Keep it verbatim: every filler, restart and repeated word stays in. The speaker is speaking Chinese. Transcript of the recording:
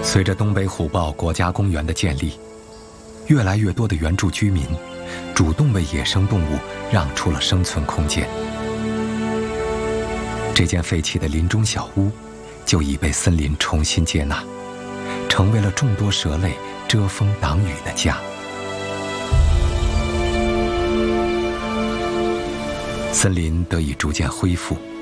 随着东北虎豹国家公园的建立，越来越多的原住居民主动为野生动物让出了生存空间。这间废弃的林中小屋就已被森林重新接纳，成为了众多蛇类遮风挡雨的家。森林得以逐渐恢复，